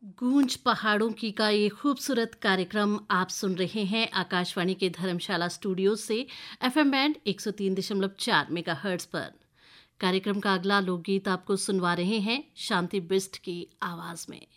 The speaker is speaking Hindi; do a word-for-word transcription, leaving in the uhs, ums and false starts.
गूंज पहाड़ों की का ये खूबसूरत कार्यक्रम आप सुन रहे हैं आकाशवाणी के धर्मशाला स्टूडियो से एफएम बैंड एक सौ तीन दशमलव चार मेगाहर्ट्ज पर। कार्यक्रम का अगला लोकगीत आपको सुनवा रहे हैं शांति बिस्ट की आवाज में।